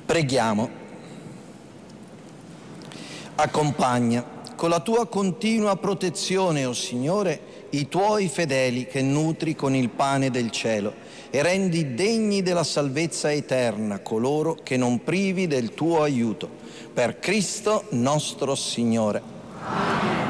Preghiamo. Accompagna con la tua continua protezione, o Signore, i tuoi fedeli che nutri con il pane del cielo e rendi degni della salvezza eterna coloro che non privi del tuo aiuto. Per Cristo nostro Signore.